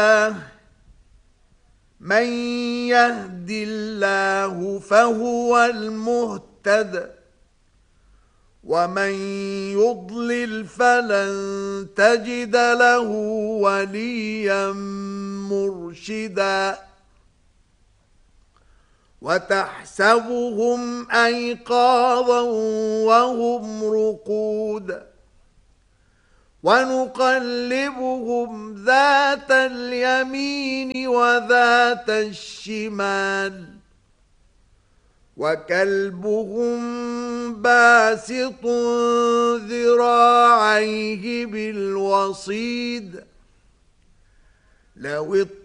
من يهد الله فهو المهتد ومن يضلل فلن تجد له وليا مرشدا وتحسبهم أيقاظا وهم رقود ونقلبهم ذات اليمين وذات الشمال وكلبهم باسط ذراعيه بالوصيد لو